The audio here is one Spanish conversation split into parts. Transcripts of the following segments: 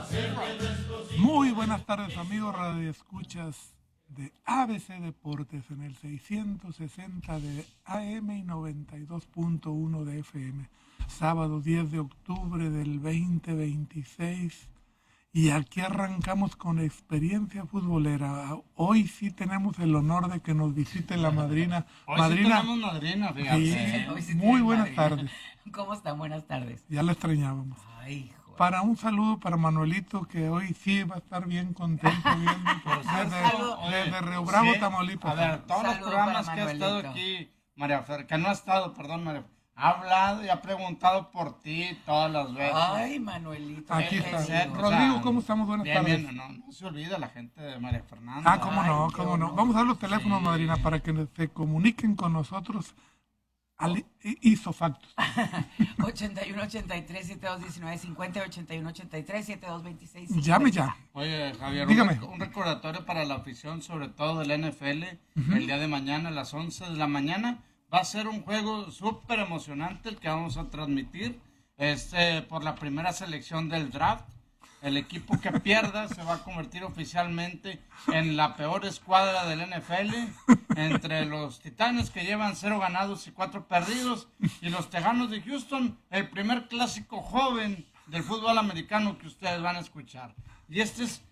Muy buenas tardes, amigos radioescuchas de ABC Deportes en el 660 de AM y 92.1 de FM. Sábado 10 de octubre del 2026 y aquí arrancamos con experiencia futbolera. Hoy sí tenemos el honor de que nos visite la madrina. Hoy sí tenemos madrina, fíjate. Sí, sí muy tienen buenas madrina. tardes. ¿Cómo están? Buenas tardes. Ya la extrañábamos. Ay, joder. Para un saludo para Manuelito, que hoy sí va a estar bien contento viendo desde Río Bravo, Sí, Tamaulipas. A ver, todos los Saludo programas para que ha estado Manuelito. aquí, María Fer, que no ha estado, perdón, María Fer, ha hablado y ha preguntado por ti todas las veces. Ay, Manuelito. Aquí qué está. lindo. Rodrigo, ¿cómo estamos? Buenas Bien, tardes. bien, no se olvida la gente de María Fernanda. Ah, cómo no, Ay, cómo qué no. honor. Vamos a dar los teléfonos, Sí. madrina, para que se comuniquen con nosotros al isofactos. 81 83 72 19 50 81 83 72 26 Llame ya. Oye, Javier, Dígame. un recordatorio para la afición, sobre todo del NFL, el día de mañana a las 11 de la mañana. Va a ser un juego súper emocionante el que vamos a transmitir. Es por la primera selección del draft. El equipo que pierda se va a convertir oficialmente en la peor escuadra del NFL, entre los Titanes, que llevan 0 ganados y 4 perdidos, y los Tejanos de Houston, el primer clásico joven del fútbol americano que ustedes van a escuchar. Y este es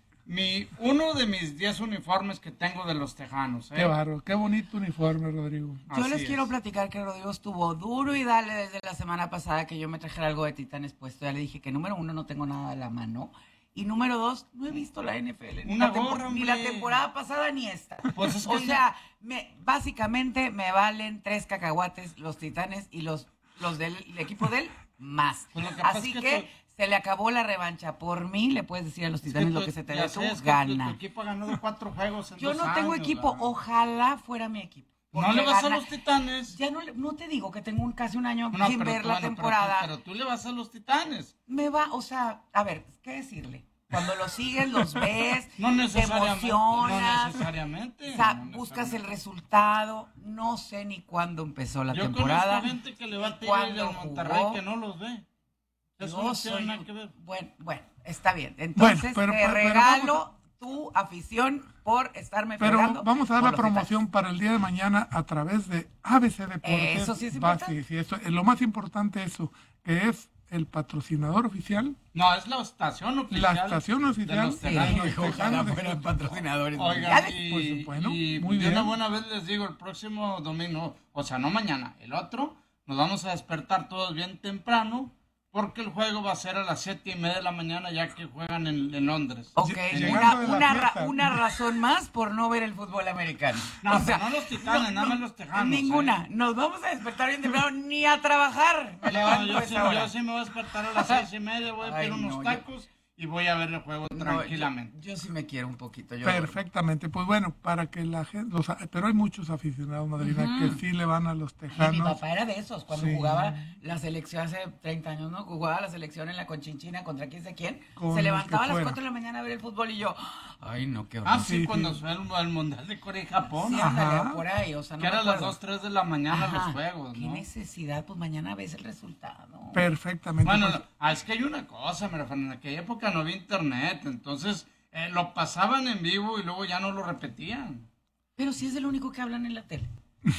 uno de mis 10 uniformes que tengo de los Tejanos. Qué barro, qué bonito uniforme, Rodrigo. Yo Así les es. quiero platicar que Rodrigo estuvo duro y dale desde la semana pasada que yo me trajera algo de Titanes puesto. Ya le dije que número 1 no tengo nada a la mano. Y número 2, no he visto la NFL. Una gorra, ni la hombre. temporada pasada ni esta. Pues es O que- sea, básicamente me valen 3 cacahuates los Titanes y los del equipo de él más. Pues lo que pasa Así es que que se le acabó la revancha. Por mí le puedes decir a los Titanes lo que se te dé, tú tu gana. equipo ha ganado 4 juegos en Yo 2 no tengo años, equipo, ¿verdad? ojalá fuera mi equipo. No Porque le vas a gana- los Titanes. Ya no te digo que tengo casi un año No, sin pero ver tú, la bueno, temporada. Pero tú le vas a los Titanes. Me va, o sea, a ver, ¿qué decirle? Cuando los sigues, los ves, No te necesariamente. emocionas, No necesariamente. o sea, no buscas el necesariamente. resultado. No sé ni cuándo empezó la Yo temporada. conozco gente que le va a Tigres y ¿Cuándo al Monterrey jugó? que no los ve. Eso No no soy- tiene nada que ver. Bueno, está bien. Entonces pero te vamos regalo tu afición por estarme Pero fregando vamos a dar por la los promoción para el día de mañana a través de ABC Deportes. Eso sí es Va, importante. sí, eso, lo más importante eso, que es el patrocinador oficial, No, es la estación oficial. la estación de oficial. los Tejanos. Sí, ojalá fueran patrocinadores. Oigan, mundiales. y, Pues, bueno, y muy de bien. una buena vez les digo, el próximo domingo, o sea, no mañana, el otro, nos vamos a despertar todos bien temprano, porque el juego va a ser a las 7:30 de la mañana, ya que juegan en Londres. Ok, Llegando de la fiesta. una razón más por no ver el fútbol americano. No, pero no los Titanes, nada más los Tejanos. Ninguna. Nos vamos a despertar bien temprano ni a trabajar. Me levanto yo, a sí, esa hora. yo sí me voy a despertar a las 6:30, voy a Ay, pedir unos no, tacos y voy a ver el juego No, tranquilamente. yo sí me quiero un poquito. Yo Perfectamente, pues bueno, para que la gente, pero hay muchos aficionados, madrina, que sí le van a los Y Tejanos. mi papá era de esos, cuando Sí. jugaba la selección hace 30 años, ¿no? Jugaba la selección en la Conchinchina contra quién sé quién. Con Se el levantaba a que las fuera. 4 de la mañana a ver el fútbol y yo, ay, no, qué horror. Ah, sí, Sí, cuando sí. fue el Mundial de Corea y Japón. Sí, ándale, Ajá. por ahí, o sea, no Que me eran las acuerdo. 2, 3 de la mañana Ajá. los juegos, Qué ¿no? necesidad, pues mañana ves el resultado. Perfectamente. Bueno, pues, es que hay una cosa, mira, en aquella época no había internet, entonces lo pasaban en vivo y luego ya no lo repetían. Pero sí es el único que hablan en la tele.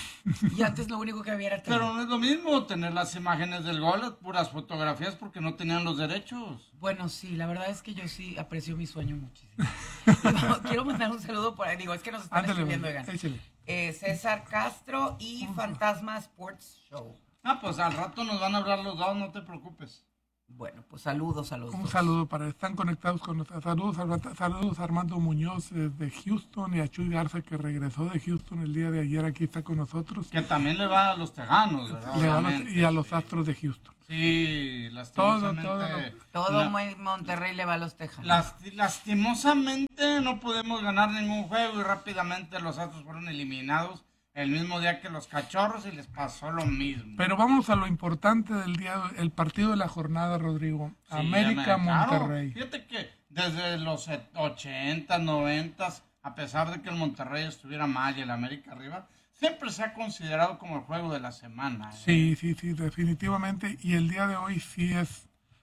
Y antes lo único que había era tele. Pero no es lo mismo tener las imágenes del gol, las puras fotografías, porque no tenían los derechos. Bueno, sí, la verdad es que yo sí aprecio mi sueño muchísimo. Quiero mandar un saludo por ahí, digo, es que nos están ándale, escribiendo, madrina, oigan. échale. César Castro y Fantasma Sports Show. Ah, pues al rato nos van a hablar los dos, no te preocupes. Bueno, pues saludos a los Un dos. saludo para están conectados con nosotros. Saludos a Armando Muñoz desde Houston y a Chuy Garza que regresó de Houston el día de ayer, aquí está con nosotros. Que también le va a los Tejanos, ¿verdad? Le va a los- Obviamente. y a los Astros de Houston. Sí, lastimosamente. Todo la- Monterrey le va a los Tejanos. lastimosamente no podemos ganar ningún juego y rápidamente los Astros fueron eliminados el mismo día que los Cachorros y les pasó lo mismo. Pero vamos a lo importante del día, el partido de la jornada, Rodrigo. Sí, América claro. Monterrey. Fíjate que desde los 80, 90, a pesar de que el Monterrey estuviera mal y el América arriba, siempre se ha considerado como el juego de la semana. ¿eh? Sí, definitivamente. Y el día de hoy sí es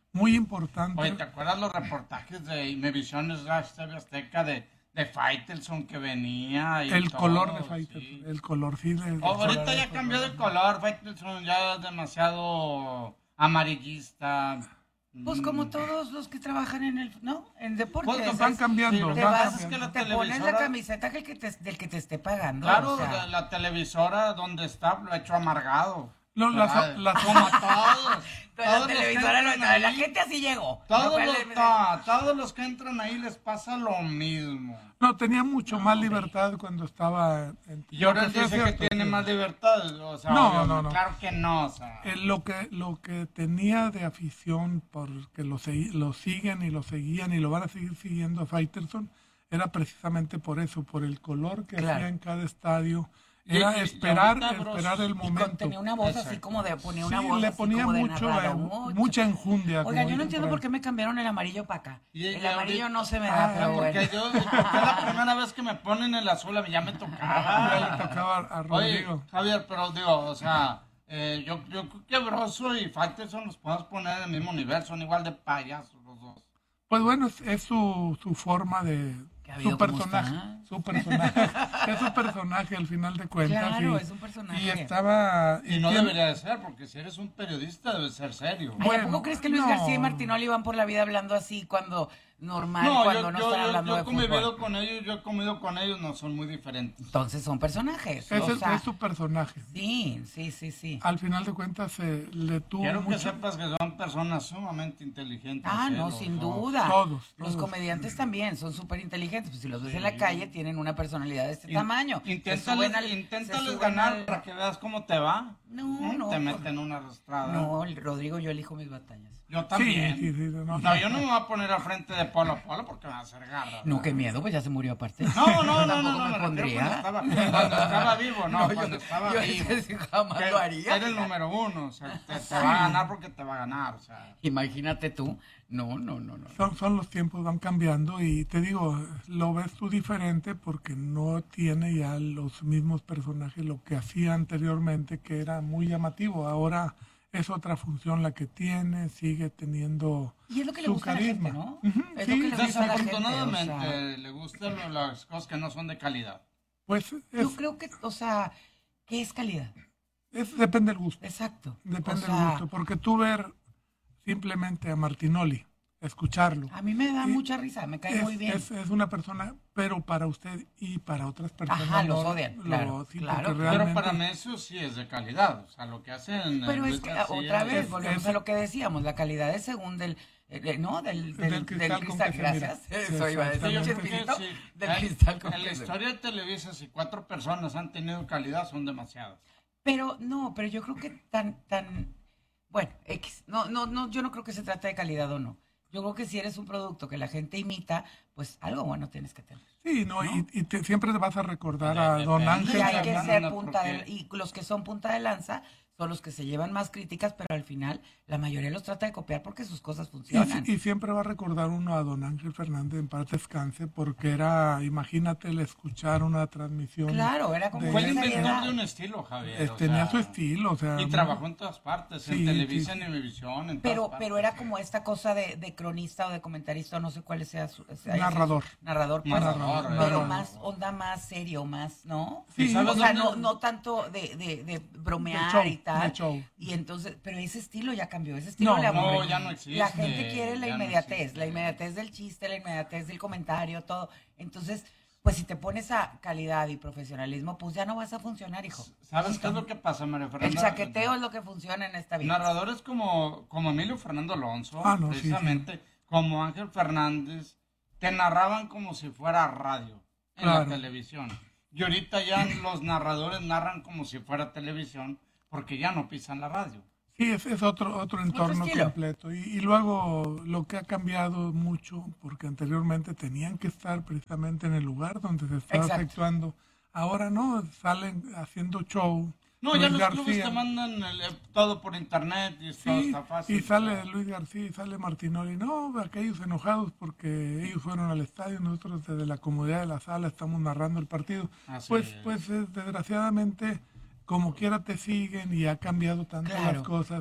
muy importante. Oye, ¿te acuerdas los reportajes de Imevisión TV Azteca de Faitelson que venía? Y El todo, color de Faitelson, sí. el color, sí. Ahorita ya cambió de color, Faitelson ya es demasiado amarillista. Pues como todos los que trabajan en deportes. Pues, van cambiando. Te van vas, cambiando. que la te pones la televisora- camiseta del que te esté pagando. Claro, o sea. la televisora donde está lo ha hecho amargado. No, ¿verdad? como todos. La Todos los que televisora entran la ahí, gente así llegó. Todos No, todos los que entran ahí les pasa lo mismo. No, tenía mucho más libertad cuando estaba en... Y ahora lo que sí es dice que cierto, tiene sí. más libertad. O sea, No, obviamente, no. claro que no. O sea. Lo que tenía de afición, porque lo siguen y lo seguían y lo van a seguir siguiendo a Faitelson, era precisamente por eso, por el color que Claro. hacía en cada estadio. Y Era esperar ahorita, el Y momento. tenía una voz así Exacto. como de, ponía Sí, una voz le así ponía como de mucho, narrador, mucha enjundia. Oigan, como yo no dicen entiendo por por ahí. qué me cambiaron el amarillo para acá. Y El ahorita- amarillo no se me da, pero Porque bueno. porque es la primera vez que me ponen el azul, a mí ya me Ya tocaba. le tocaba a Oye, Rodrigo. Javier, pero digo, o sea, yo creo que Broso y Faitelson los podemos poner en el mismo nivel, son igual de payasos los dos. Pues bueno, es su forma de... ¿Qué ha habido? Su ¿Cómo personaje, está? su personaje, es su personaje al final de cuentas. Claro, y, es un personaje. Y estaba... Y no tiene- debería de ser, porque si eres un periodista debe ser serio. Ay, ¿a Bueno, poco crees que Luis no. García y Martinoli van por la vida hablando así cuando normal, No, cuando no están hablando yo de he convivido fútbol? con ellos, yo he comido con ellos, no son muy diferentes. Entonces son personajes. Es, o sea, es su personaje. sí. Al final de cuentas le tuvo Quiero que mucho... sepas que son personas sumamente inteligentes. Ah, no, los sin dos. duda. Todos. Los comediantes también son súper inteligentes. Pues si los ves en la calle, tienen una personalidad de este tamaño. Se Inténtales, suben al- inténtales se suben ganar al- para que veas cómo te va. No, no. Te meten una arrastrada. No, Rodrigo, yo elijo mis batallas. Yo Sí, también. sí, no. No, yo no me voy a poner al frente de Polo a Polo porque me va a hacer garra. No, qué miedo, pues ya se murió aparte. No, Yo tampoco me me refiero pondría. cuando estaba vivo, No, cuando estaba yo vivo. ese sí jamás Que lo haría. Era el número uno, o sea, te va a ganar porque te va a ganar, o sea. Imagínate tú. No. Son los tiempos, van cambiando y te digo, lo ves tú diferente porque no tiene ya los mismos personajes, lo que hacía anteriormente, que era muy llamativo. Ahora es otra función la que tiene, sigue teniendo Y es lo que le su gusta carisma. a la gente, ¿no? Ujú, Es sí, lo que le gusta a la gente. Desafortunadamente o sea, le gustan las cosas que no son de calidad. pues yo creo que, o sea, ¿qué es calidad? depende del gusto. Exacto. Depende O del sea, gusto, porque tú ver simplemente a Martinoli, escucharlo, A mí me da Y mucha risa, me cae muy bien. es una persona, pero para usted y para otras personas. Ajá, los no, odian, claro, sí, claro. porque Pero realmente- para mí eso sí es de calidad, o sea, lo que hacen... Pero es Luis que García otra vez, es- volvemos es- a lo que decíamos, la calidad es según Del del cristal con que se gracias. mira. Eso iba a decir, Sí, yo un creo que chespirito sí. del cristal con En la que se historia de Televisa, si 4 personas han tenido calidad, son demasiadas. Pero yo creo que bueno, X. No, yo no creo que se trate de calidad o no. Yo creo que si eres un producto que la gente imita, pues algo bueno tienes que tener. Sí, no, ¿no? siempre te vas a recordar a don Depende. Ángel Que hay que Fernando, ser punta porque- de, y los que son punta de lanza son los que se llevan más críticas, pero al final la mayoría los trata de copiar porque sus cosas funcionan. Y siempre va a recordar uno a don Ángel Fernández en paz descanse, porque era, imagínate, el escuchar una transmisión. Claro, era como de- Fue el esa inventor edad. de un estilo, Javier. o tenía sea, su estilo, o sea. Y trabajó en todas partes, Sí, en Televisa, sí. en Univisión, en Pero, todas pero partes. era como esta cosa de cronista o de comentarista, o no sé cuál sea su... Narrador. Narrador, pues, Narrador, pero narrador. más onda, más serio, más, ¿no? Sí, ¿sabes O sea, dónde- no tanto de bromear De show, y tal. de show. Y entonces, pero ese estilo ya cambió, ese estilo No, le aburre. no, ya no existe, La gente quiere la ya no inmediatez, existe. la inmediatez del chiste, la inmediatez del comentario, todo. Entonces, pues si te pones a calidad y profesionalismo, pues ya no vas a funcionar, hijo. ¿Sabes qué es lo que pasa, María El Fernanda? chaqueteo es lo que funciona en esta vida. Narradores como Emilio Fernando Alonso, Ah, no, sí, precisamente, como Ángel Fernández, te narraban como si fuera radio en la Claro. televisión. Y ahorita ya los narradores narran como si fuera televisión porque ya no pisan la radio. Sí, es otro entorno estilo. completo. Y luego lo que ha cambiado mucho, porque anteriormente tenían que estar precisamente en el lugar donde se estaba Exacto. efectuando. Ahora no, salen haciendo show. No, Luis ya los clubes García. te mandan todo por internet y todo Sí, está fácil. y sale Luis García y sale Martinoli. No, aquellos enojados porque ellos fueron al estadio, nosotros desde la comodidad de la sala estamos narrando el partido. Así Pues, es. desgraciadamente, como quiera te siguen y ha cambiado tanto Claro. las cosas. Oye,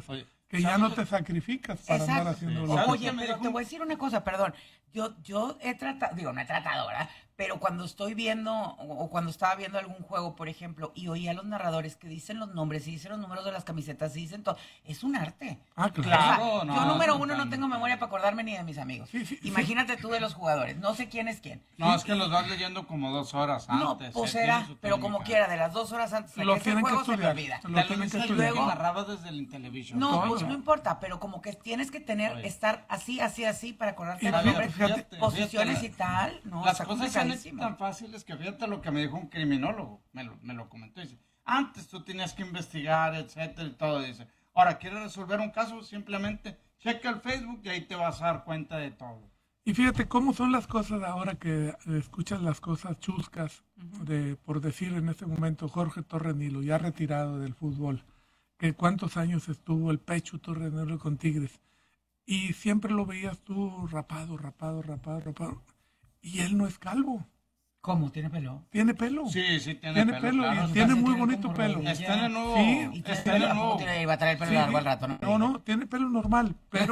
que ya no te sacrificas para andar haciendo lo que... Oye, pero te voy a decir una cosa, perdón. Yo he tratado, digo, no he tratado, ¿verdad? Pero cuando estoy viendo, o cuando estaba viendo algún juego, por ejemplo, y oía a los narradores que dicen los nombres y dicen los números de las camisetas y dicen todo, es un arte. Ah, Claro, O sea, no, yo, número es un uno, no cambio. tengo memoria para acordarme ni de mis amigos. Sí. Imagínate tú de los jugadores, no sé quién es quién. No, es que los vas leyendo como 2 horas No, antes. pues tiene era, su pero técnica. como quiera, de las 2 horas antes de Lo que ese tienen que juego se me estudiar. olvida. Lo tienen que Televisa estudiar. que narraba desde el Intellivision. No, Todo. pues no importa, pero como que tienes que tener, Oye. estar así para acordarte Y de los fíjate, nombres, fíjate, posiciones fíjate, y tal. No, las está cosas se han hecho complicadísimo. tan fáciles que fíjate lo que me dijo un criminólogo, me lo comentó, dice, antes tú tenías que investigar, etcétera, y todo, dice, ahora quieres resolver un caso, simplemente checa el Facebook y ahí te vas a dar cuenta de todo. Y fíjate cómo son las cosas ahora que escuchas las cosas chuscas, por decir en este momento Jorge Torres Nilo, ya retirado del fútbol, que cuántos años estuvo el Pecho Torres Nilo con Tigres, y siempre lo veías tú rapado, y él no es calvo, ¿Cómo? ¿Tiene pelo? tiene pelo. Sí, tiene Tiene pelo, pelo, claro. y tiene muy Tiene bonito como pelo. rodilla. Está en el nuevo, Sí, Y está en el nuevo. va a traer el pelo Sí, largo al rato, ¿no? no, tiene pelo normal, pero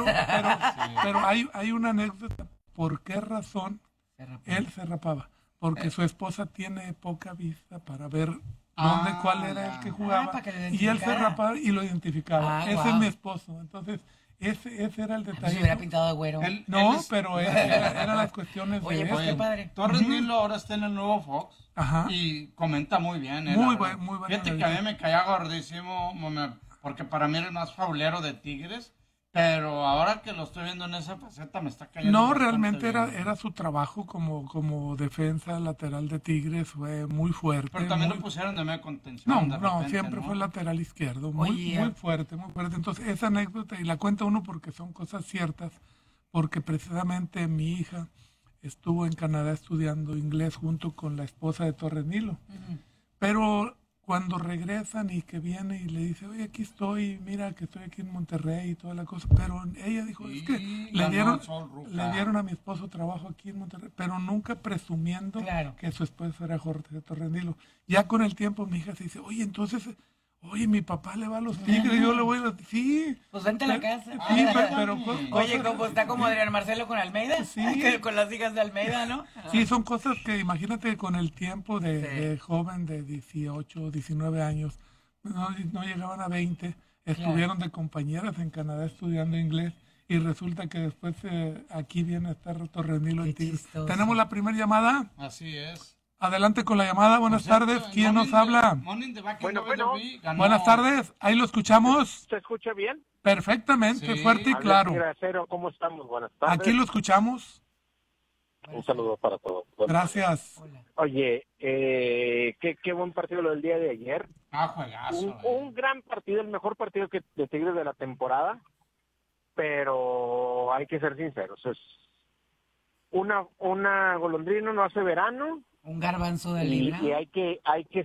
hay una anécdota, ¿por qué razón él se rapaba? Porque su esposa tiene poca vista para ver cuál era el que jugaba, para que lo y él se identificara. rapaba y lo identificaba. Ah, Ese guau. es mi esposo, entonces ese era el Se detalle. hubiera pintado de güero. No, Él es- pero eran las cuestiones Oye, de pues eso. qué padre. Torres Nilo ahora está en el nuevo Fox Ajá. y comenta muy bien. Muy la verdad. muy bueno. Fíjate que a mí me caía gordísimo, porque para mí era el más faulero de Tigres, pero ahora que lo estoy viendo en esa faceta me está cayendo No, bastante realmente bien. era su trabajo como defensa lateral de Tigres, fue muy fuerte. Pero también muy- lo pusieron de media contención. No, de no, repente, siempre ¿no? fue lateral izquierdo, muy, Oye, muy fuerte, muy fuerte. Entonces, esa anécdota, y la cuenta uno porque son cosas ciertas, porque precisamente mi hija estuvo en Canadá estudiando inglés junto con la esposa de Torres Nilo. Pero cuando regresan y que viene y le dice, oye, aquí estoy, mira que estoy aquí en Monterrey y toda la cosa, pero ella dijo, es que Y le ganó dieron, al Sol Ruca. le dieron a mi esposo trabajo aquí en Monterrey, pero nunca presumiendo Claro. que su esposo era Jorge Torres Nilo. Ya con el tiempo mi hija se dice, oye, entonces, oye, mi papá le va a los Tigres, yo le voy a los... Sí. Pues vente a la casa. Sí, pero Oye, como está como Adrián Marcelo con Almeida, Sí. con las hijas de Almeida, ¿no? Sí, son cosas que imagínate con el tiempo Sí. de joven de 18, 19 años, no llegaban a 20, estuvieron de compañeras en Canadá estudiando inglés y resulta que después aquí viene a estar Torres Nilo Qué en Tigres. chistoso. Tenemos la primera llamada. Así es. Adelante con la llamada. Buenas Por cierto, tardes. ¿Quién nos habla? Morning de Back in Bueno, WWE ganó. Buenas tardes. Ahí lo escuchamos ¿Se escucha bien? perfectamente, Sí. fuerte y Alex claro. Gracero, ¿cómo estamos? Buenas tardes. Aquí lo escuchamos. Un saludo para todos. Gracias. Hola. Oye, qué buen partido lo del día de ayer. Ah, juegazo. Un gran partido, el mejor partido de Tigres de la temporada, pero hay que ser sinceros. Es una golondrina no hace verano Un garbanzo de y, libra. y hay que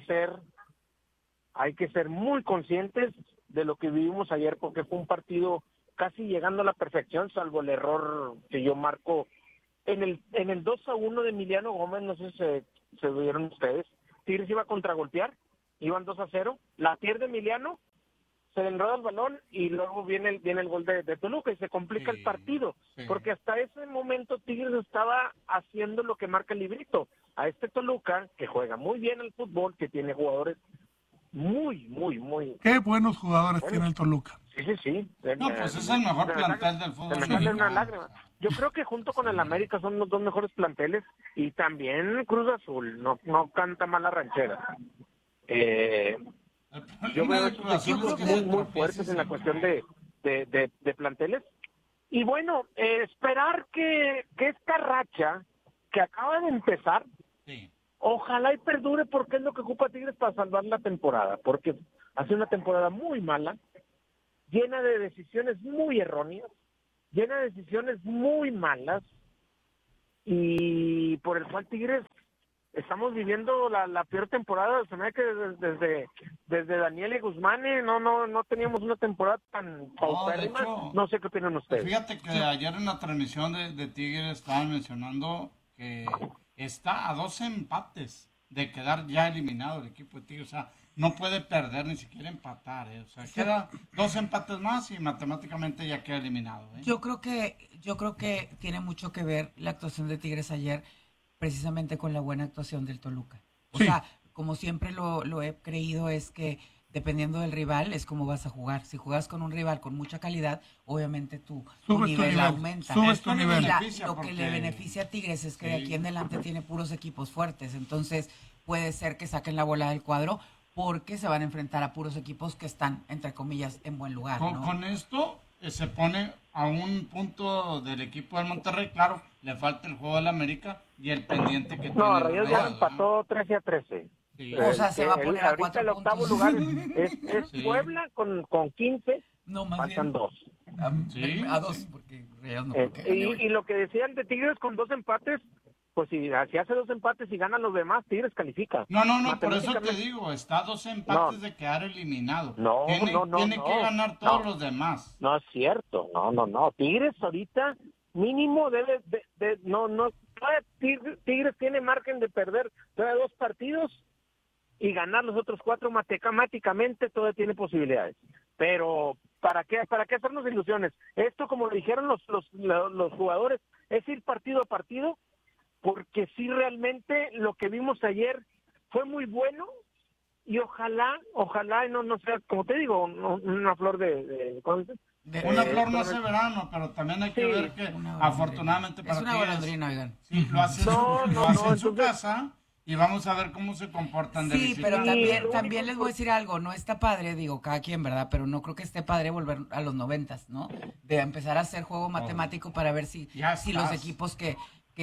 ser muy conscientes de lo que vivimos ayer porque fue un partido casi llegando a la perfección, salvo el error que yo marco en el 2-1 de Emiliano Gómez. No sé si se vieron ustedes. Tigres iba a contragolpear, iban 2-0, la pierde Emiliano, se le enroda el balón y luego viene el gol de Toluca y se complica Sí, el partido, sí. porque hasta ese momento Tigres estaba haciendo lo que marca el librito. A este Toluca, que juega muy bien el fútbol, que tiene jugadores muy, Qué buenos jugadores tiene el Toluca. Sí. No, pues es el mejor Se me plantel sale- del fútbol Se me sale una mexicano, lágrima. o sea. Yo creo que junto con el América son los dos mejores planteles y también Cruz Azul, no canta mal la ranchera. El problema Yo veo de estos Cruz Azul equipos es que muy, se muy tropieza fuertes en la siempre. cuestión de planteles. Y bueno, esperar que esta racha que acaba de empezar, Sí. ojalá y perdure, porque es lo que ocupa Tigres para salvar la temporada, porque hace una temporada muy mala, llena de decisiones muy erróneas, llena de decisiones muy malas, y por el cual Tigres estamos viviendo la peor temporada. Se me hace que desde Daniel y Guzmán no teníamos una temporada tan paupérrima. hecho, No sé qué opinan ustedes. Fíjate que ayer en la transmisión de Tigres estaban mencionando que está a 12 empates de quedar ya eliminado el equipo de Tigres. O sea, no puede perder, ni siquiera empatar, O sea, queda 2 empates más y matemáticamente ya queda eliminado, Yo creo que tiene mucho que ver la actuación de Tigres ayer, precisamente con la buena actuación del Toluca. O Sí. sea, como siempre lo he creído, es que dependiendo del rival es como vas a jugar. Si juegas con un rival con mucha calidad, obviamente tu nivel aumenta. Subes tu Esto le nivel. beneficia Lo que le porque- beneficia a Tigres es que de Sí. aquí en adelante tiene puros equipos fuertes. Entonces puede ser que saquen la bola del cuadro porque se van a enfrentar a puros equipos que están, entre comillas, en buen lugar. ¿no? Con esto se pone a un punto del equipo del Monterrey, claro, le falta el juego del América y el pendiente que tiene. No, los Rayados ya Rayados, empató 13-13. Sí. O sea, se va a poner a ahorita 4 el octavo puntos. lugar es Sí. Puebla con 15, No, más faltan bien 2. Sí, a 2, sí. porque Rayados no creo que gane hoy. Y lo que decían de Tigres con 2 empates, pues si hace 2 empates y ganan los demás, Tigres califica. No, por eso te Matemáticamente- digo, está a 2 empates No. de quedar eliminado. No, tiene no. que ganar todos No. los demás. No es cierto, no. Tigres ahorita mínimo debe todavía Tigres tiene margen de perder todavía 2 partidos y ganar los otros 4 matemáticamente todavía tiene posibilidades. Pero ¿para qué hacernos ilusiones? Esto, como lo dijeron los jugadores, es ir partido a partido, porque sí, realmente lo que vimos ayer fue muy bueno y ojalá no sea, como te digo, una flor ¿cómo dices? Una flor no hace verano, pero también hay que Sí. ver que Una afortunadamente golondrina. para Es una Tigres, golondrina, oigan. sí, lo hace, No, lo hace en su entonces- casa y vamos a ver cómo se comportan de Sí, visita. pero Sí, también, lo también único les voy a decir algo, no está padre, digo, cada quien, ¿verdad? Pero no creo que esté padre volver a los 90s, ¿no? De empezar a hacer juego matemático para ver si Ya los estás. equipos que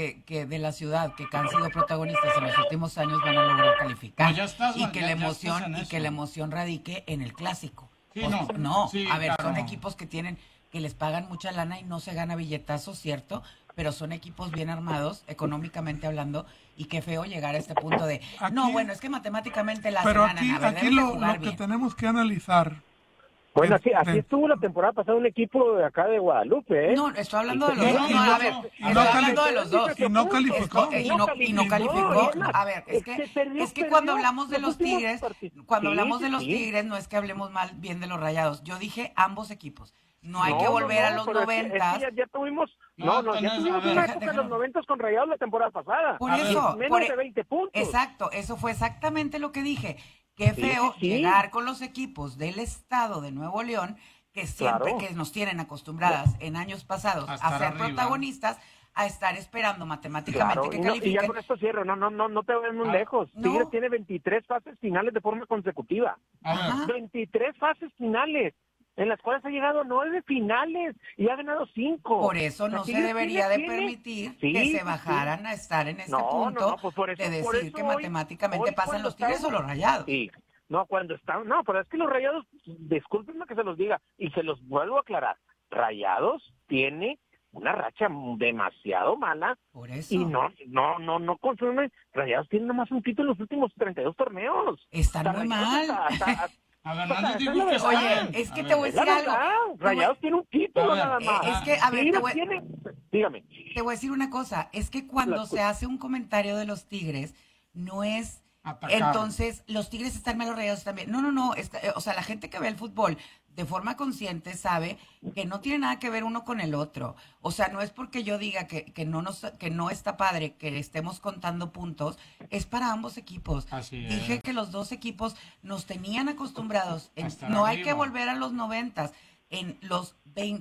de la ciudad que han sido protagonistas en los últimos años van a lograr calificar. No, ya estás, y que ya la estás emoción en y eso. que la emoción radique en el clásico. Sí, O sea, no. Sí, a ver, son claro. equipos que les pagan mucha lana y no se gana billetazos, ¿cierto? Pero son equipos bien armados, económicamente hablando, y qué feo llegar a este punto de, Aquí- no, bueno, es que matemáticamente la Pero ganan. aquí, A ver, aquí deben de lo jugar que bien. tenemos que analizar. Bueno, es- así estuvo la temporada pasada un equipo de acá de Guadalupe, ¿eh? No, estoy hablando de los No, dos. no, No, no, a ver, no. estoy No hablando de calificó. los dos. Y no calificó. Y no calificó. y es más, A ver, es que cuando hablamos de los Tigres, cuando hablamos de los Tigres, no es que hablemos mal bien de los Rayados. Yo dije ambos equipos. No hay que volver a los pero es que 90. ya tuvimos, No, ya tenés, tuvimos a ver. una época en los Déjame. 90 con Rayados la temporada pasada. Por A ver. eso. Menos de 20 puntos. Exacto, eso fue exactamente lo que dije. Qué Sí, feo sí. llegar con los equipos del estado de Nuevo León, que siempre Claro. que nos tienen acostumbradas en años pasados A a estar ser arriba. protagonistas, a estar esperando matemáticamente Claro, que y ya califiquen. con esto cierro, no te vayas muy Ah, lejos. no. Tigres tiene 23 fases finales de forma consecutiva. A ver, Ajá. 23 fases finales, en las cuales ha llegado a 9 finales y ha ganado 5. Por eso no se debería de permitir Sí, que sí, se bajaran a estar en este No, punto no, pues por eso- de por decir eso que hoy- matemáticamente hoy pasan cuando los Tigres o estábamos- los Rayados. Sí. No, pero es que los Rayados, discúlpenme que se los diga, y se los vuelvo a aclarar, Rayados tiene una racha demasiado mala Por eso. y no consume. Rayados tiene nomás un título en los últimos 32 torneos. Están O sea, muy Rayados mal. a ver, o sea, no esa digo es la que verdad. están. Oye, es que A te voy a ver, Es la decir algo. verdad, Rayados tiene un título A ver, nada más. es que, a ver, Tigres te voy- tiene, dígame. Te voy a decir una cosa, es que cuando La- se hace un comentario de los Tigres, no es... Atacar. Entonces, los Tigres están mal, los Rayados también. No, o sea, la gente que ve el fútbol de forma consciente sabe que no tiene nada que ver uno con el otro. O sea, no es porque yo diga que no está padre que estemos contando puntos, es para ambos equipos. Así es. Dije que los dos equipos nos tenían acostumbrados. A estar No hay arriba. que volver a los 90s. En los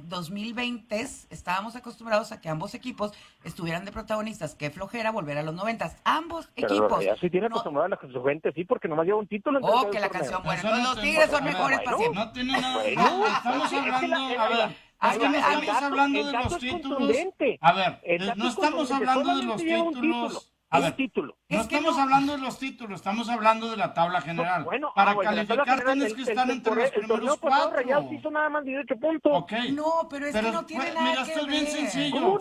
2020 estábamos acostumbrados a que ambos equipos estuvieran de protagonistas. Qué flojera volver a los 90s. Ambos Pero los equipos. Rayados sí tiene no- acostumbrada a su gente, sí, porque nomás lleva un título en Oh, 32 que la torneos. canción. Bueno, Eso entonces no los te Tigres son importa. mejores Bueno, para siempre. No tiene nada. Bueno, Estamos es que hablando, la- a ver, Ay, es que no el estamos dato- hablando el de dato los es títulos. contundente. A ver, El dato no es estamos contundente, hablando de los solamente lleva un títulos. título. A Un ver, título. no Es que estamos no- hablando de los títulos, estamos hablando de la tabla general. Bueno, Para bueno, la tabla calificar general, tienes que estar entre los el torneo primeros pasado 4. Rayados hizo nada más 18 puntos. Ok. No, pero es que no tiene nada mira, que esto es bien ver. sencillo. ¿Cómo no?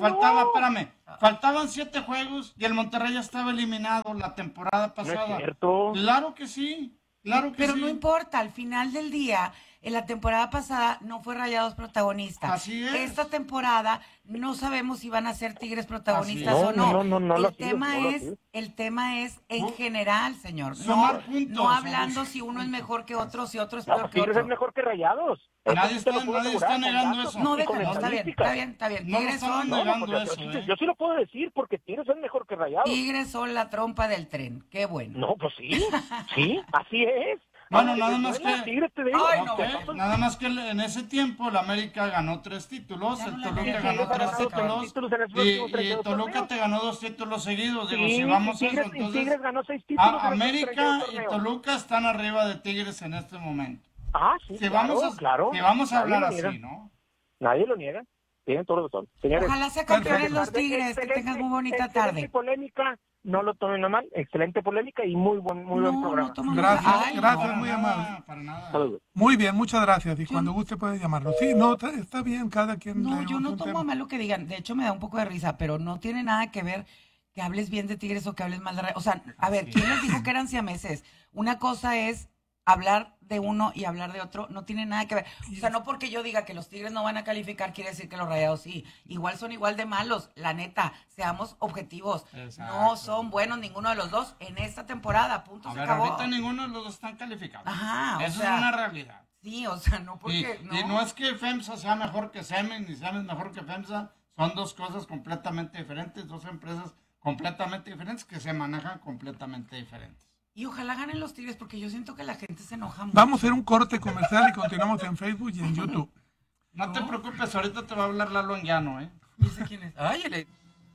Faltaban 7 juegos y el Monterrey ya estaba eliminado la temporada No es pasada. cierto. Claro que sí, claro que Pero sí. no importa, al final del día, En la temporada pasada no fue Rayados protagonista. Así es. Esta temporada no sabemos si van a ser Tigres protagonistas Así es. o no. No lo El tema es en general, señor. Sumar puntos, No hablando si uno es mejor que otro, si otro es peor que Tigres otro. es mejor que Rayados. Nadie Eso te lo puedo está asegurar, con negando datos eso. No, y con déjalo, estadísticas. está bien. No lo Tigres estamos son, negando Porque eso, yo sí lo puedo decir porque Tigres es mejor que Rayados. Tigres son la trompa del tren. Qué bueno. No, pues sí, así es. Bueno, Ahora, nada más Venezuela, que- Tigres te digo. Ay, Ok, no, que son- nada más que en ese tiempo el América ganó 3 títulos, Ya no el la Toluca América ganó ganó 3 tres títulos títulos en los últimos y 32 Toluca torneos. te ganó 2 títulos seguidos. Digo, Sí, si vamos a Tigres, eso, y entonces Tigres ganó 6 títulos. en los últimos América 32 y torneos. Toluca están arriba de Tigres en este momento. Sí, Si claro, vamos a, claro. si vamos a Nadie hablar lo así, niega. ¿no? Nadie lo niega. Tienen todos los razón. Señores, Ojalá sea campeones los excelente, Tigres, que tengan muy bonita excelente tarde. polémica, no lo tomen a mal. Excelente polémica y muy buen programa. Gracias, gracias, Para muy nada, amable. Para nada. Saludos. Muy bien, muchas gracias. Y cuando guste puede llamarlo. Sí, no, está bien, cada quien. No, le yo gusta no un tomo tema. a mal lo que digan. De hecho, me da un poco de risa, pero no tiene nada que ver que hables bien de Tigres o que hables mal de Rayados. O sea, a ver, ¿quién les dijo que eran siameses? Una cosa es hablar de uno y hablar de otro. No tiene nada que ver. O sea, no porque yo diga que los Tigres no van a calificar, quiere decir que los Rayados sí. Igual son igual de malos, la neta. Seamos objetivos. Exacto. No son buenos ninguno de los dos en esta temporada. Punto, A se ver, acabó. ahorita ninguno de los dos están calificados. Ajá, o Eso sea, es una realidad. Sí, o sea, no Y, porque... y no es que FEMSA sea mejor que Semen, ni Semen mejor que FEMSA. Son dos cosas completamente diferentes, dos empresas completamente diferentes que se manejan completamente diferentes. Y ojalá ganen los Tigres porque yo siento que la gente se enoja mucho. Vamos a hacer un corte comercial y continuamos en Facebook y en YouTube. No te preocupes, ahorita te va a hablar Lalo Anguiano, ¿eh? ¿Y ese quién es? Ay, el...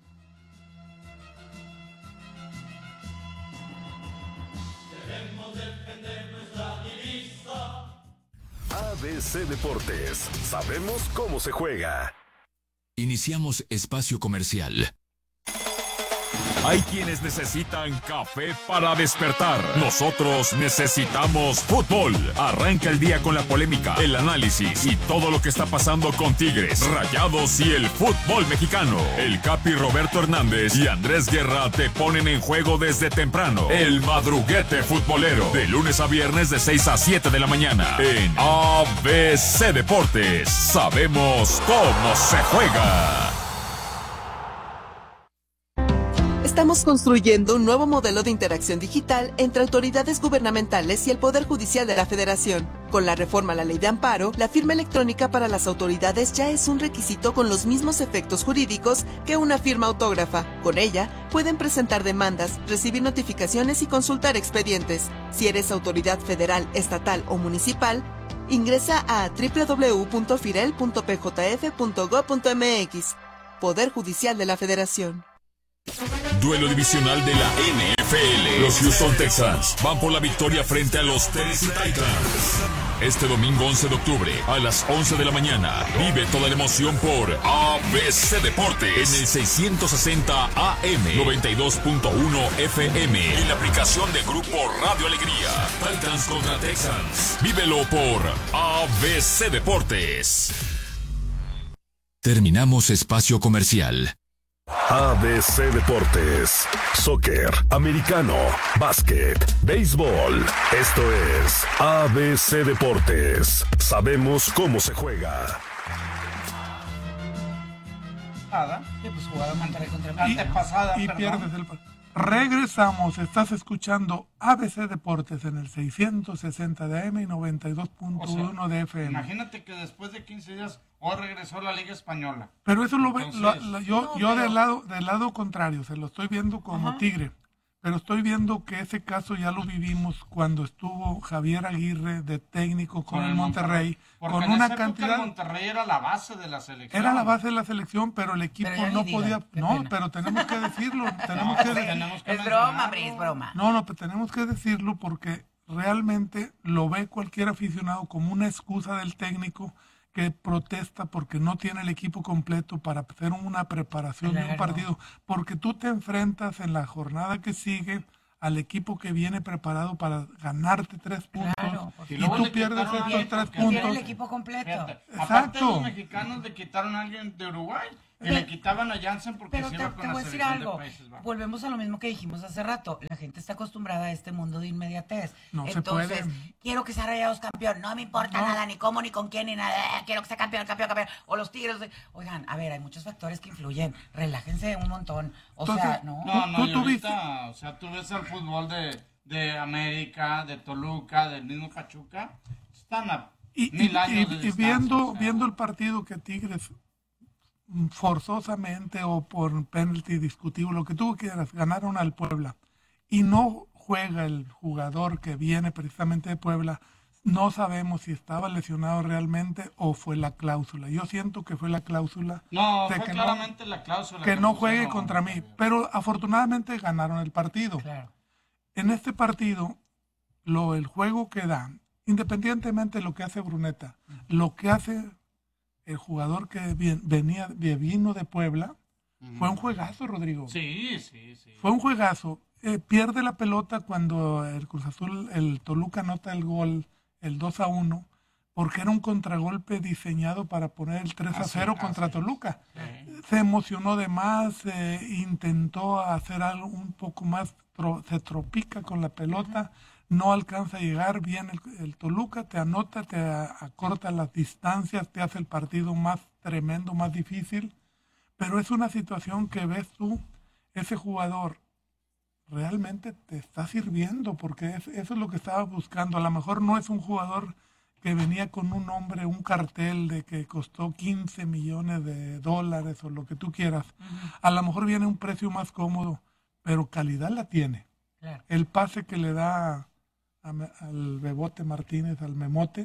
ABC Deportes. Sabemos cómo se juega. Iniciamos espacio comercial. Hay quienes necesitan café para despertar. Nosotros necesitamos fútbol. Arranca el día con la polémica, el análisis y todo lo que está pasando con Tigres, Rayados y el fútbol mexicano. El Capi Roberto Hernández y Andrés Guerra te ponen en juego desde temprano. El madruguete futbolero, de lunes a viernes de 6 a 7 de la mañana. En ABC Deportes. Sabemos cómo se juega. Estamos construyendo un nuevo modelo de interacción digital entre autoridades gubernamentales y el Poder Judicial de la Federación. Con la reforma a la Ley de Amparo, la firma electrónica para las autoridades ya es un requisito con los mismos efectos jurídicos que una firma autógrafa. Con ella, pueden presentar demandas, recibir notificaciones y consultar expedientes. Si eres autoridad federal, estatal o municipal, ingresa a www.firel.pjf.gov.mx. Poder Judicial de la Federación. Duelo divisional de la NFL. Los Houston Texans van por la victoria frente a los Tennessee Titans. Este domingo 11 de octubre a las 11 de la mañana. Vive toda la emoción por ABC Deportes en el 660 AM, 92.1 FM. En la aplicación de Grupo Radio Alegría. Titans contra Texans. Vívelo por ABC Deportes. Terminamos espacio comercial. ABC Deportes. Soccer, americano, básquet, béisbol. Esto es ABC Deportes. Sabemos cómo se juega. Nada. Sí, pues jugaba Monterrey contra Y, Antepasada, y perdón. pierdes el... Regresamos, estás escuchando ABC Deportes en el 660 de AM y 92.1 de FM. Imagínate que después de 15 días hoy regresó la Liga Española. Pero eso lo ve, Entonces, yo del lado contrario, se lo estoy viendo como Tigre, pero estoy viendo que ese caso ya lo vivimos cuando estuvo Javier Aguirre de técnico con el Monterrey, Porque con en una esa época cantidad... el Monterrey era la base de la selección. Era la base de la selección, pero el equipo Pero ya no ni digan, podía... qué No, pena. pero tenemos que decirlo, tenemos No, que... pues, tenemos que Es broma, mencionarlo. Bri, es broma. No, pero tenemos que decirlo porque realmente lo ve cualquier aficionado como una excusa del técnico que protesta porque no tiene el equipo completo para hacer una preparación de un Claro. partido. Porque tú te enfrentas en la jornada que sigue al equipo que viene preparado para ganarte 3 puntos Claro, y luego tú le pierdes quitaron a estos alguien 3 porque Tiene el puntos. equipo completo. Fíjate, Exacto. aparte los mexicanos le quitaron a alguien de Uruguay Y le quitaban a Janssen porque Pero se te iba con la voy a decir selección de algo. Países Bajos. Volvemos a lo mismo que dijimos hace rato. La gente está acostumbrada a este mundo de inmediatez. No se Entonces, puede. quiero que sea Rayados campeón. No me importa nada, ni cómo, ni con quién, ni nada. Quiero que sea campeón. O los Tigres. Oigan, a ver, hay muchos factores que influyen. Relájense un montón. O Entonces, sea, no. No, y ¿Tú viste? ahorita, o sea, tú ves el fútbol de América, de Toluca, del mismo Pachuca, están a mil años de distancia, viendo, o sea. viendo el partido que Tigres forzosamente o por penalti discutible, lo que tú quieras, ganaron al Puebla y no juega el jugador que viene precisamente de Puebla, no sabemos si estaba lesionado realmente o fue la cláusula. Yo siento que fue la cláusula. No, de fue que claramente la cláusula. que no juegue pusieron. contra mí, pero afortunadamente ganaron el partido. Claro. En este partido, el juego que dan, independientemente de lo que hace Bruneta, lo que hace el jugador que vino de Puebla, fue un juegazo, Rodrigo. Sí. Fue un juegazo. Pierde la pelota cuando el Cruz Azul, el Toluca anota el gol, el 2-1, porque era un contragolpe diseñado para poner el 3-0 contra Toluca. Se emocionó de más, intentó hacer algo un poco más, se tropica con la pelota, no alcanza a llegar bien el Toluca, te anota, te acorta las distancias, te hace el partido más tremendo, más difícil, pero es una situación que ves tú, ese jugador realmente te está sirviendo, porque eso es lo que estaba buscando. A lo mejor no es un jugador que venía con un nombre, un cartel de que costó 15 millones de dólares o lo que tú quieras. A lo mejor viene a un precio más cómodo, pero calidad la tiene. Claro. El pase que le da al Bebote Martínez, al Memote,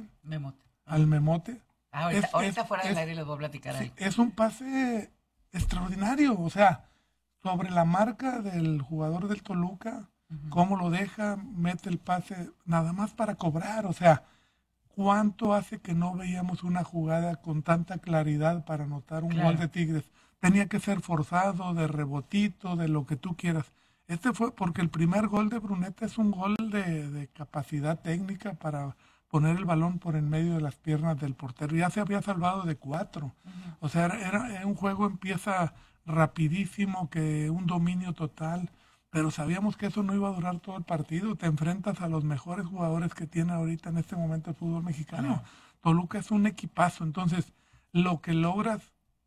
Ahorita fuera del aire les voy a platicar ahí. es un pase extraordinario, o sea, sobre la marca del jugador del Toluca, cómo lo deja, mete el pase nada más para cobrar, o sea, ¿cuánto hace que no veíamos una jugada con tanta claridad para anotar un gol de Tigres? Tenía que ser forzado, de rebotito, de lo que tú quieras. Este fue porque el primer gol de Bruneta es un gol de capacidad técnica para poner el balón por en medio de las piernas del portero. Ya se había salvado de 4. O sea, era un juego empieza rapidísimo, que un dominio total, pero sabíamos que eso no iba a durar todo el partido. Te enfrentas a los mejores jugadores que tiene ahorita en este momento el fútbol mexicano. Toluca es un equipazo, entonces lo que logras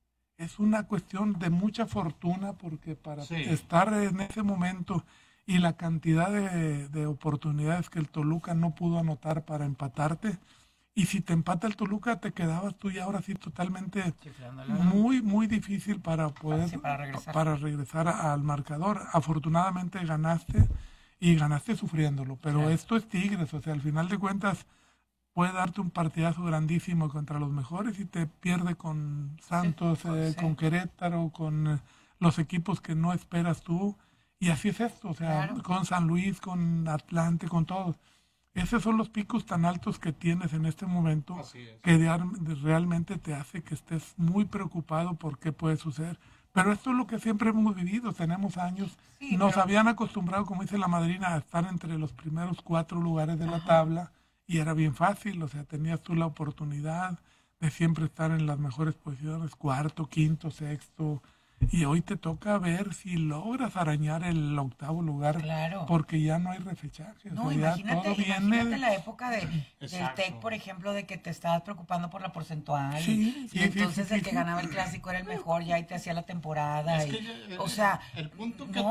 es una cuestión de mucha fortuna, porque para estar en ese momento y la cantidad de oportunidades que el Toluca no pudo anotar para empatarte, y si te empata el Toluca te quedabas tú ya ahora sí totalmente muy, muy difícil para poder para regresar al marcador. Afortunadamente ganaste y ganaste sufriéndolo, pero esto es Tigres, o sea, al final de cuentas puede darte un partidazo grandísimo contra los mejores y te pierde con Santos, con Querétaro, con los equipos que no esperas tú, y así es esto, o sea, con San Luis, con Atlante, con todos. Esos son los picos tan altos que tienes en este momento, que realmente te hace que estés muy preocupado por qué puede suceder. Pero esto es lo que siempre hemos vivido, tenemos años, nos habían acostumbrado, como dice la madrina, a estar entre los primeros 4 lugares de la tabla, y era bien fácil, o sea, tenías tú la oportunidad de siempre estar en las mejores posiciones, 4., 5., 6., y hoy te toca ver si logras arañar el 8º lugar, porque ya no hay refechaje. No, o sea, imagínate la época del TEC, por ejemplo, de que te estabas preocupando por la porcentual, y entonces el que ganaba el clásico era el mejor, ya ahí te hacía la temporada. O sea, el punto que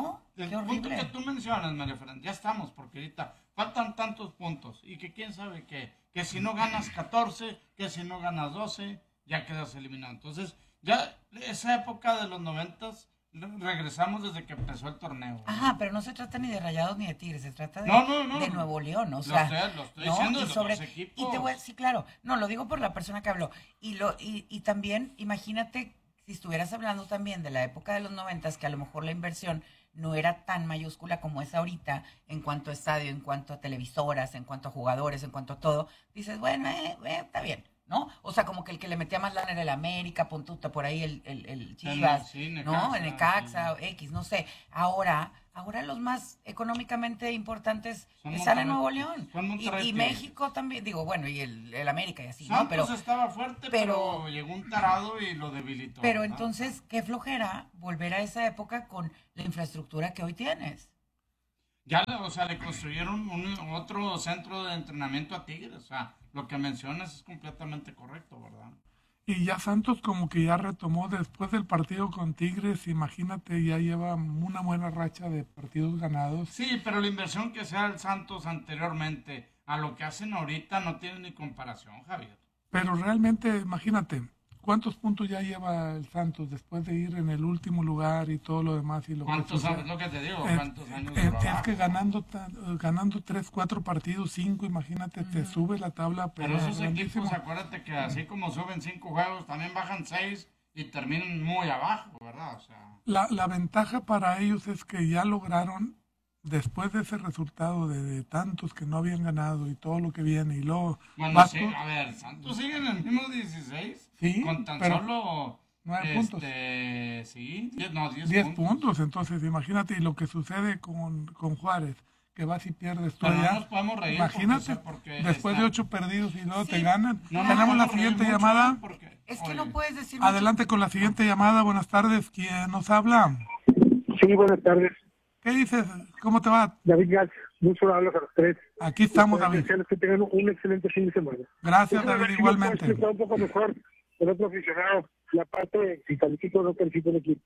tú mencionas, María Fernanda, ya estamos, porque ahorita faltan tantos puntos, y que quién sabe que si no ganas 14, que si no ganas 12, ya quedas eliminado. Entonces, ya esa época de los 90s regresamos desde que empezó el torneo. Ajá, pero no se trata ni de Rayados ni de Tigres, se trata de Nuevo León, o sea, lo estoy diciendo de los equipos. Y te voy a decir, claro, no, lo digo por la persona que habló. Y también, imagínate, si estuvieras hablando también de la época de los 90s, que a lo mejor la inversión no era tan mayúscula como es ahorita, en cuanto a estadio, en cuanto a televisoras, en cuanto a jugadores, en cuanto a todo, dices, bueno, está bien. ¿no? O sea, como que el que le metía más lana era el América, Pontuta, por ahí el Chivas, Sí, ¿no? Necaxa, El Necaxa, sí. X, no sé. Ahora los más económicamente importantes Son están en Monterrey, Nuevo León. son Monterrey Y Tigres. México también, digo, bueno, y el América y así, ¿no? Santos Pero, estaba fuerte, pero llegó un tarado y lo debilitó. pero ¿verdad? entonces, qué flojera volver a esa época con la infraestructura que hoy tienes. Ya, o sea, le construyeron otro centro de entrenamiento a Tigres. O sea, lo que mencionas es completamente correcto, ¿verdad? Y ya Santos como que ya retomó después del partido con Tigres, imagínate, ya lleva una buena racha de partidos ganados. Sí, pero la inversión que sea el Santos anteriormente a lo que hacen ahorita no tiene ni comparación, Javier. Pero realmente, imagínate, ¿cuántos puntos ya lleva el Santos después de ir en el último lugar y todo lo demás? Y lo ¿Cuántos que años? Lo que te digo, ¿cuántos años es duró? que ganando 3, 4 partidos, 5, imagínate, te sube la tabla. Pero esos grandísimo. equipos, acuérdate que así como suben 5 juegos, también bajan 6 y terminan muy abajo, ¿verdad? O sea, La ventaja para ellos es que ya lograron, después de ese resultado de tantos que no habían ganado y todo lo que viene, y luego... bueno, sí, a ver, Santos sigue en el mismo 16, Sí, con tan pero solo 9 puntos. Sí, 10 10 puntos, entonces imagínate, y lo que sucede con Juárez, que vas y pierdes tú Pero no allá. nos podemos reír Imagínate, porque después de está- 8 perdidos y luego Sí. te ganan. No nos Tenemos la podemos reír siguiente mucho, llamada. porque, Es que oye, no puedes decir Adelante con la siguiente llamada. Buenas tardes. ¿Quién nos habla? Sí, buenas tardes. ¿Qué dices? ¿Cómo te va? David Gas, mucho hablo a los tres. Aquí estamos, David. Desearles que tengan un excelente fin de semana. Gracias, Déjame ver David, si me puedo igualmente. explicar un poco mejor el otro aficionado, la parte de si califico o no califico el equipo.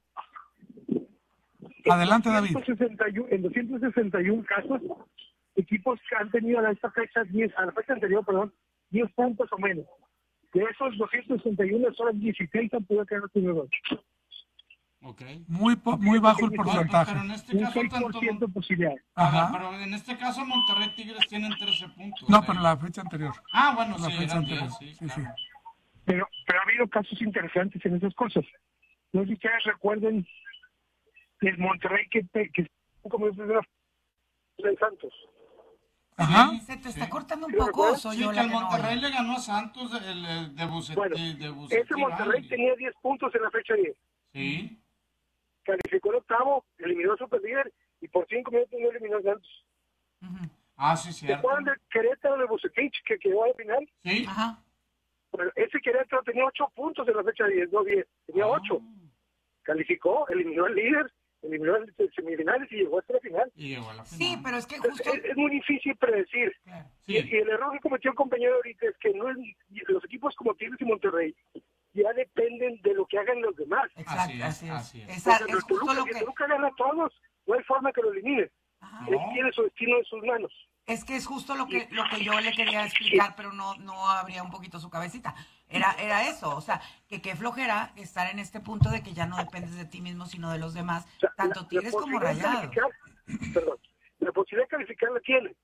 Adelante, David. En 261 casos, equipos que han tenido a esta fecha, a la fecha anterior, 10 puntos o menos. De esos 261, solo 16 han podido quedar en los 8. ok. Muy bajo el Pero porcentaje. en este Un caso, tanto 6% de posibilidad. A ver, Ajá. pero en este caso Monterrey Tigres tienen 13 puntos. No, ¿eh? pero la fecha anterior. Ah, bueno, La sí, fecha eran anterior. 10, sí, Sí, claro. sí. Pero ha habido casos interesantes en esas cosas. No sé si ustedes recuerden el Monterrey que como es de Santos. Ajá. Se te está cortando un ¿Sí, poco, o recuerdas? soy Sí, yo que la el que no Monterrey oye? le ganó a Santos el de Bucetich. Bueno, ese Monterrey tenía 10 puntos en la fecha 10. Sí, Calificó el octavo, eliminó a Superlíder y por 5 minutos no eliminó a Santos. Ujú. ah, sí, ¿Se cierto. acuerdan del Querétaro de Bucetich que quedó al final? Sí. Ajá. Bueno, ese Querétaro tenía 8 puntos en la fecha 10, no 10, tenía 8. Calificó, eliminó al líder, eliminó a semifinales y llegó hasta la final. Y llegó a la final. Sí, pero es que Entonces, justo... es muy difícil predecir. Claro. Sí. Y el error que cometió el compañero ahorita es que no es, los equipos como Tigres y Monterrey ya dependen de lo que hagan los demás. Exacto, Así es, así es. así es. Esa- Porque es el justo Toluca, lo si el que... Toluca gana a todos, no hay forma que lo elimine. Ajá. Él tiene su destino en sus manos. Es que es justo lo que yo le quería explicar, pero no abría un poquito su cabecita. Era eso, o sea, que qué flojera estar en este punto de que ya no dependes de ti mismo, sino de los demás, O sea, tanto la Tigres como posibilidad de Rayados. calificar- la posibilidad de calificar la tiene.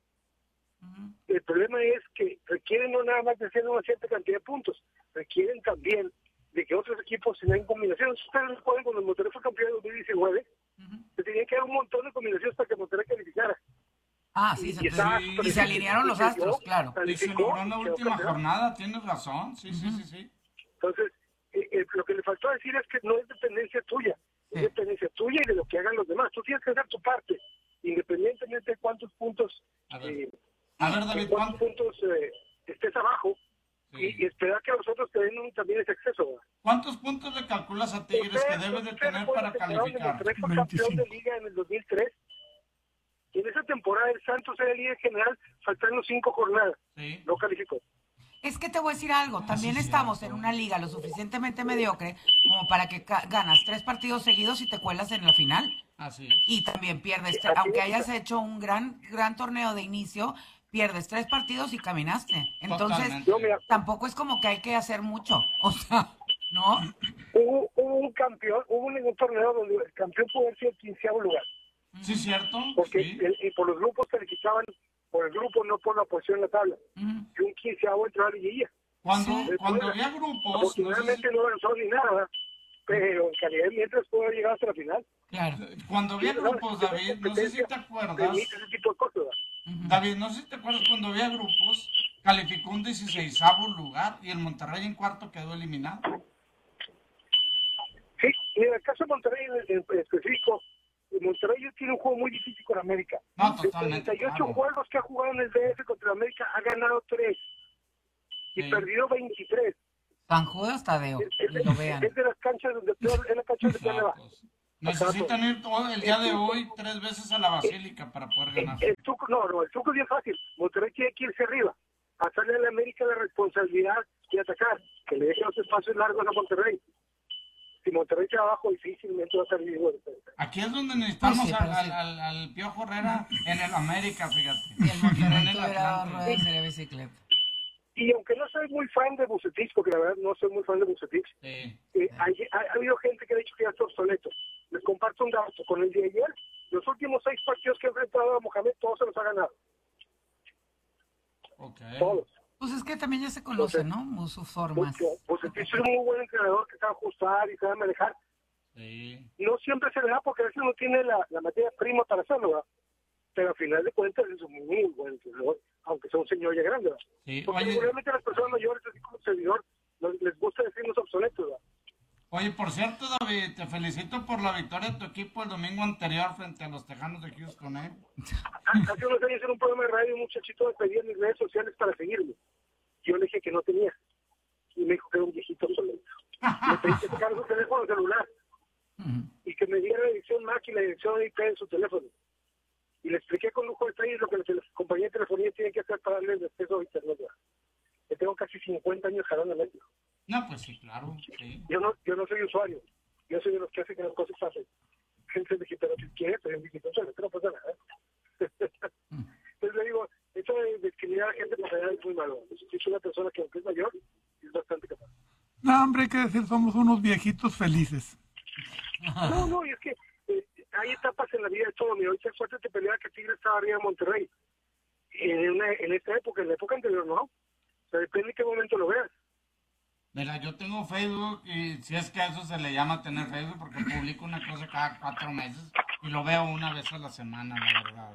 Ujú. El problema es que requieren no nada más de hacer una cierta cantidad de puntos, requieren también de que otros equipos se den combinaciones. Ustedes recuerdan cuando el Monterrey fue campeón en 2019, Ujú. se tenían que dar un montón de combinaciones para que Monterrey calificara. Ah, sí, Y estaba sí, súper y se difícil. alinearon los Y llegó, astros, claro. Y se calificó, logró en la y quedó última campeón. jornada, tienes razón. Sí, sí, sí, sí. Entonces, lo que le faltó decir es que no es dependencia tuya, es Sí. dependencia tuya y de lo que hagan los demás. Tú tienes que hacer tu parte, independientemente de cuántos puntos, A ver, David, cuántos puntos estés abajo sí. y esperar que los otros te den también ese acceso. ¿verdad? ¿Cuántos puntos le calculas a Tigres que debe de tener para calificar? Monterrey fue campeón de 25. liga en el 2003. Y en esa temporada el Santos era líder general, faltando 5 jornadas. Sí. No calificó. Es que te voy a decir algo, también sí, estamos cierto. en una liga lo suficientemente mediocre como para que ganas 3 partidos seguidos y te cuelas en la final. Así es. Y también pierdes, Así aunque es. hayas hecho un gran torneo de inicio, pierdes 3 partidos y caminaste. Entonces, Totalmente. Yo, mira, tampoco es como que hay que hacer mucho, o sea, ¿no? hubo un campeón, hubo un torneo donde el campeón pudo haber sido el 15º lugar. Sí, cierto. Porque Sí. por los grupos calificaban por el grupo, no por la posición en la tabla. Ujú. Y un 15º entró a la liguilla. Cuando había grupos, no sé Afortunadamente no avanzó ni nada, ¿verdad? Pero en calidad de mientras pudo haber llegado hasta la final. Claro. si- cuando había grupos, David, no sé si te acuerdas. Permite ese tipo de cosas, ¿verdad? Ujú. David, no sé si te acuerdas cuando había grupos, calificó un 16º lugar y el Monterrey en cuarto quedó eliminado. Sí, y en el caso de Monterrey en específico, Monterrey tiene un juego muy difícil con América. No, De totalmente. 38 claro. juegos que ha jugado en el DF contra América, ha ganado 3 y Sí. perdido 23. San Judas Tadeo, y lo vean. Es de las canchas donde peor, es la cancha donde peor le va. Exactos. Necesitan ir todo el día de hoy 3 veces a la Basílica para poder ganar. El truco es bien fácil. Monterrey tiene que irse arriba, hacerle a la América la responsabilidad de atacar, que le deje los espacios largos a Monterrey. Si Monterrey está abajo, difícilmente va a salir vivo. Aquí es donde necesitamos Pues sí, pero sí. al Piojo Herrera en el América, fíjate. Si el Monterrey No en el tuviera dado Atlante. ruedas, sería bicicleta. Y aunque no soy muy fan de Bucetich, porque la verdad no soy muy fan de Bucetich, Sí. ha habido gente que ha dicho que ya está obsoleto. Les comparto un dato. Con el de ayer, los últimos 6 partidos que ha enfrentado a Mohamed, todos se los ha ganado. Ok. Todos. Pues es que también ya se conoce, ¿no? Sus formas. Bucetich es un muy buen entrenador que sabe ajustar y sabe manejar. Sí. No siempre se le da porque a veces no tiene la materia prima para hacerlo, ¿verdad? Pero al final de cuentas es un muy buen entrenador, aunque sea un señor ya grande, ¿verdad? Sí. Porque Oye, regularmente a las personas mayores, así como servidor, les gusta decirnos obsoletos, ¿verdad? oye, por cierto, David, te felicito por la victoria de tu equipo el domingo anterior frente a los Tejanos de Houston, ¿eh? Hace unos años en un programa de radio un muchachito me pedía en mis redes sociales para seguirme. Yo le dije que no tenía. Y me dijo que era un viejito obsoleto. Le pedí que sacara su teléfono celular y que me diera la dirección MAC y la dirección IP en su teléfono. Y le expliqué con lujo de detalles lo que la compañía de telefonía tiene que hacer para darle el acceso a internet. Que tengo casi 50 años jalando en México. No, pues sí, claro. Sí. Yo no soy usuario. Yo soy de los que hacen que las cosas pasen. Gente de pero si quieres, soy un viejito obsoleto, no pasa nada. Entonces le digo, eso de discriminar a la gente por allá es muy malo. Si es una persona que aunque es mayor, es bastante capaz. No, hombre, hay que decir, somos unos viejitos felices. No, y es que hay etapas en la vida de todo. Mira, ahorita suerte te peleaba que Tigre estaba arriba de Monterrey. En esta época, en la época anterior, no. O sea, depende de qué momento lo veas. Mira, yo tengo Facebook y si es que a eso se le llama tener Facebook porque publico una cosa cada 4 meses y lo veo una vez a la semana, la verdad.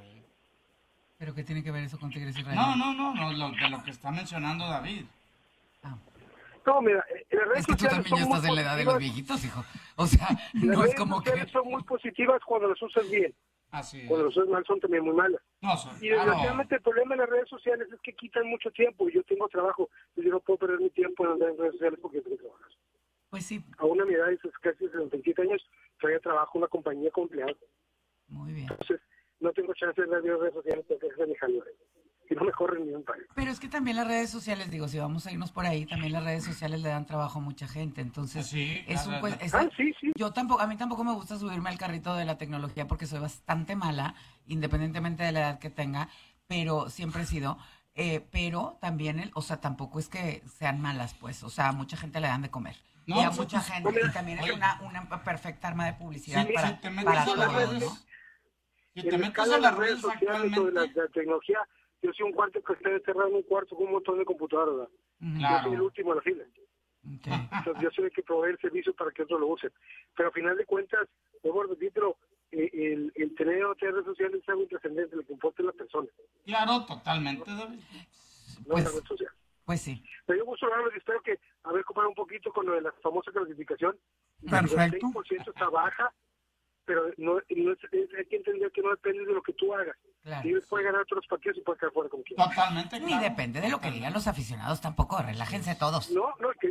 ¿Pero qué tiene que ver eso con Tigres y Rayados? No, de lo que está mencionando David. Ah. No, mira, las redes Es que tú sociales también ya son muy estás en la edad de los positivas. viejitos, hijo. O sea, Las no es redes como sociales que... son muy positivas cuando las usas bien. Así es. Cuando las usas mal son también muy malas. No, son, Y claro. desgraciadamente el problema de las redes sociales es que quitan mucho tiempo. Yo tengo trabajo y yo no puedo perder mi tiempo en las redes sociales porque tengo que trabajar. Pues sí, A una mi edad de casi 67 años todavía trabajo en una compañía con empleados. muy bien. Entonces no tengo chance de ver redes sociales porque es de mi jaleo. Y no me corren ni un país. Pero es que también las redes sociales, digo, si vamos a irnos por ahí, también las redes sociales le dan trabajo a mucha gente. Entonces, Sí, es claro, un pues, claro. Sí. a mí tampoco me gusta subirme al carrito de la tecnología porque soy bastante mala, independientemente de la edad que tenga, pero siempre he sido. Pero también, o sea, tampoco es que sean malas, pues, o sea, a mucha gente le dan de comer. No, y a pues, mucha pues, gente, oye, y también es oye. una perfecta arma de publicidad Sí, para, si te metes para a las todos, redes, ¿no? si En te la metes escala a de las redes sociales o de actualmente, la tecnología, yo soy un cuarto que está encerrado en un cuarto con un montón de computadoras, ¿verdad? Yo claro. soy el último a la fila. Ok. Entonces yo soy el que provee el servicio para que otros lo usen. Pero al final de cuentas, debo repetirlo, el tener o tener redes sociales es algo intrascendente, lo que importa es la persona, Claro, totalmente, David. no Pues- la red social. Pues sí. Me dio gusto hablarlo y espero que comparar un poquito con lo de la famosa clasificación. Perfecto. El 6% está baja, pero hay que entender que no depende de lo que tú hagas. Claro. Tigres puede ganar otros partidos y puede quedar fuera como quiera. Totalmente, Ni claro. depende de lo que digan los aficionados tampoco, relájense todos. No,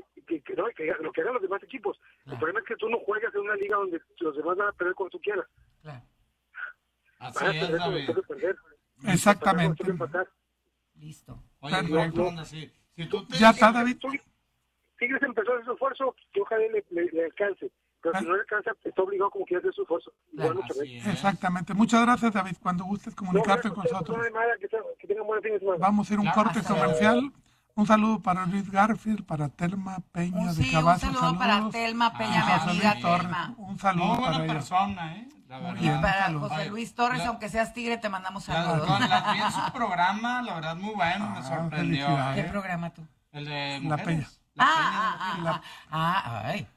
que lo que hagan los demás equipos. Claro. El problema es que tú no juegas en una liga donde los demás van a perder cuando tú quieras. Claro. Así Van a es, perder cuando David. toque perder. Exactamente. Van a empatar. Listo. Oye, Perfecto. no, onda, sí. Si tú te... Ya está, David. Tigres empezó a hacer su esfuerzo y ojalá le alcance. Pero si no le alcanza, está obligado como quiera a hacer su esfuerzo. Igual Monterrey. Así es. Exactamente. Muchas gracias, David. Cuando gustes comunicarte con nosotros. No hay nada, que tengan buen fin de semana. Vamos a ir a un Claro, corte hasta comercial. Un saludo para Luis Garfield, para Telma Peña de Un Cavazos. saludo para Telma Peña, mi Ah, amiga José Telma. Un saludo Muy para buena ella. persona, la Muy verdad. bien. Y para saludos. José Luis Torres, aunque seas tigre, te mandamos saludos. Las vi en su programa, la verdad, muy bueno, me sorprendió. felicidades. ¿Qué programa tú? El de La mujeres. Peña. La Peña. Ay,